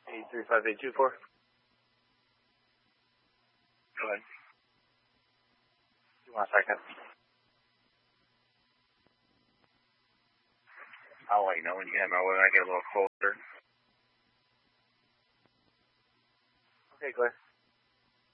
835-824. Go ahead. 1 second. I'll let you know when you get my when I get a little closer. Okay, Claire.